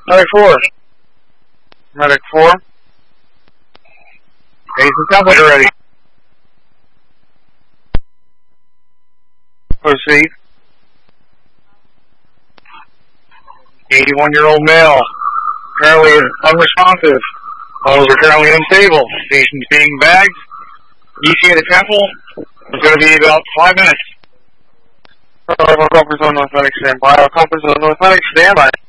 Medic 4. Medic 4. Case and templator ready. Proceed. 81-year-old male. Currently unresponsive. Vitals are currently unstable. Patient's being bagged. ETA at the temple. It's going to be about 5 minutes. Comfort Zone North Medic standby. Comfort Zone North Medic standby.